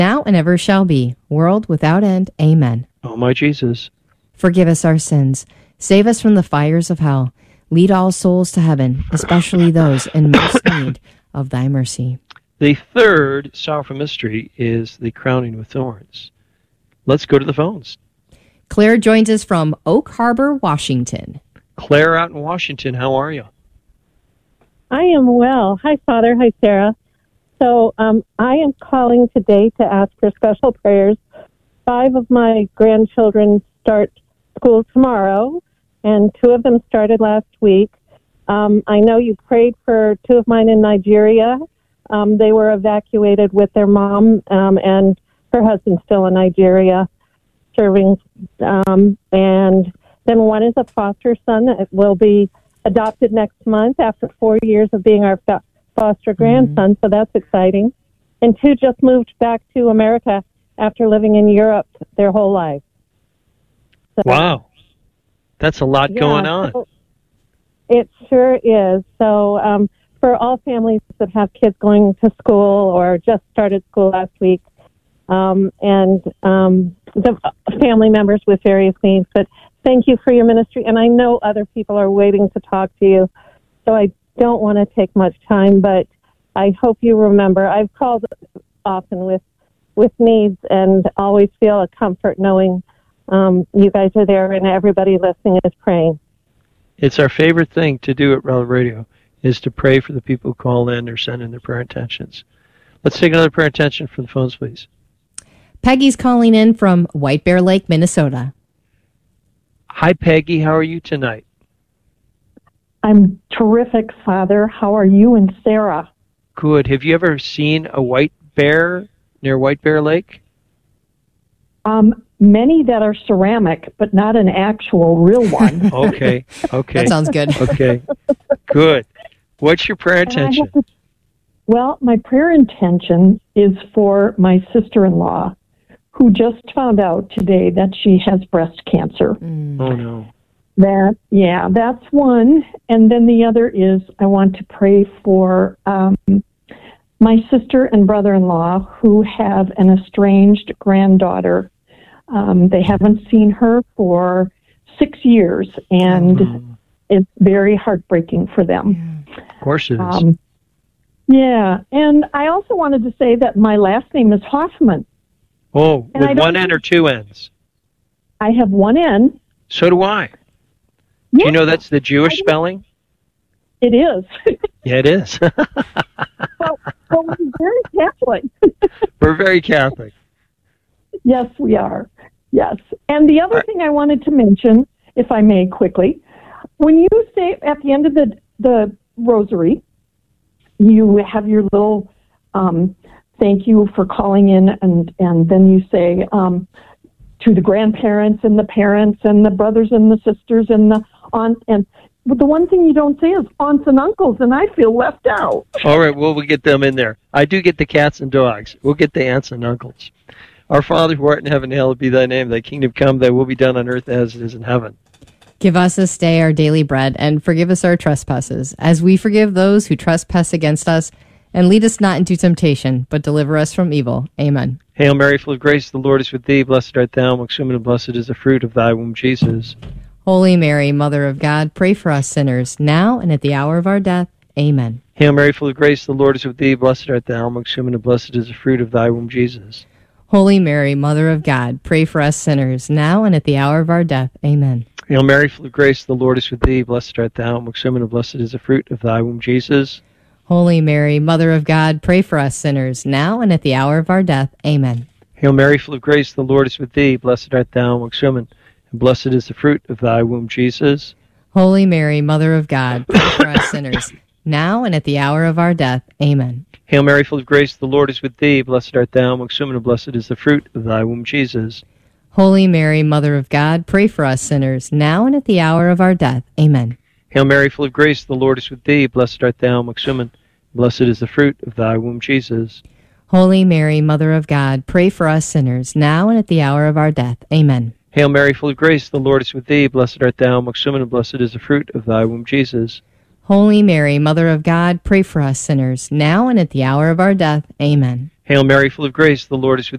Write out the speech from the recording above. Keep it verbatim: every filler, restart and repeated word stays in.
now and ever shall be, world without end. Amen. O my Jesus, forgive us our sins, save us from the fires of hell, lead all souls to heaven, especially those in most need of thy mercy. The third sorrowful mystery is the crowning with thorns. Let's go to the phones. Claire joins us from Oak Harbor, Washington. Claire out in Washington, how are you? I am well. Hi, Father. Hi, Sarah. So um, I am calling today to ask for special prayers. Five of my grandchildren start school tomorrow, and two of them started last week. Um, I know you prayed for two of mine in Nigeria. Um, they were evacuated with their mom, um, and her husband's still in Nigeria serving. Um, and then one is a foster son that will be adopted next month after four years of being our fa- foster grandson, mm-hmm. so that's exciting. And two just moved back to America after living in Europe their whole life. So, wow. That's a lot yeah, going on. So it sure is. So um, for all families that have kids going to school or just started school last week, um, and um, the family members with various needs, but thank you for your ministry. And I know other people are waiting to talk to you, so I don't want to take much time, but I hope you remember. I've called often with with needs and always feel a comfort knowing um, you guys are there and everybody listening is praying. It's our favorite thing to do at Relevant Radio is to pray for the people who call in or send in their prayer intentions. Let's take another prayer intention from the phones, please. Peggy's calling in from White Bear Lake, Minnesota. Hi, Peggy. How are you tonight? I'm terrific, Father. How are you and Sarah? Good. Have you ever seen a white bear near White Bear Lake? Um, many that are ceramic, but not an actual real one. Okay. Okay. That sounds good. Okay. Good. What's your prayer intention? To, well, my prayer intention is for my sister-in-law, who just found out today that she has breast cancer. Mm. Oh, no. That, yeah, that's one. And then the other is I want to pray for um, my sister and brother-in-law who have an estranged granddaughter. Um, they haven't seen her for six years, and mm. it's very heartbreaking for them. Of course it is. Um, yeah, and I also wanted to say that my last name is Hoffman. Oh, and with one N or two N's? I have one N. So do I. Yeah. Do you know that's the Jewish spelling? It is. Yeah, it is. well, well, we're very Catholic. We're very Catholic. Yes, we are. Yes. And the other I, thing I wanted to mention, if I may quickly, when you say at the end of the, the rosary, you have your little um, thank you for calling in, and, and then you say um, to the grandparents and the parents and the brothers and the sisters and the aunts. And but the one thing you don't say is aunts and uncles, and I feel left out. All right, well, we'll get them in there. I do get the cats and dogs. We'll get the aunts and uncles. Our Father who art in heaven, hallowed be thy name. Thy kingdom come, thy will be done on earth as it is in heaven. Give us this day our daily bread, and forgive us our trespasses, as we forgive those who trespass against us. And lead us not into temptation, but deliver us from evil. Amen. Hail Mary, full of grace, the Lord is with thee. Blessed art thou amongst women, and blessed is the fruit of thy womb, Jesus. Holy Mary, Mother of God, pray for us sinners, now and at the hour of our death. Amen. Hail Mary, full of grace, the Lord is with thee. Blessed art thou amongst women, and blessed is the fruit of thy womb, Jesus. Holy Mary, Mother of God, pray for us sinners, now and at the hour of our death. Amen. Hail Mary, full of grace, the Lord is with thee. Blessed art thou amongst women, and blessed is the fruit of thy womb, Jesus. Holy Mary, Mother of God, pray for us sinners, now and at the hour of our death. Amen. Hail Mary, full of grace, the Lord is with thee. Blessed art thou amongst women, and blessed is the fruit of thy womb, Jesus. Holy Mary, Mother of God, pray for us sinners, now and at the hour of our death. Amen. Hail Mary, full of grace, the Lord is with thee. Blessed art thou amongst women, and blessed is the fruit of thy womb, Jesus. Holy Mary, Mother of God, pray for us sinners, now and at the hour of our death. Amen. Hail Mary, full of grace, the Lord is with thee. Blessed art thou amongst women, blessed is the fruit of thy womb, Jesus. Holy Mary, Mother of God, pray for us sinners, now and at the hour of our death. Amen. Hail Mary, full of grace, the Lord is with thee. Blessed art thou amongst women, and blessed is the fruit of thy womb, Jesus. Holy Mary, Mother of God, pray for us sinners, now and at the hour of our death. Amen. Hail Mary, full of grace, the Lord is with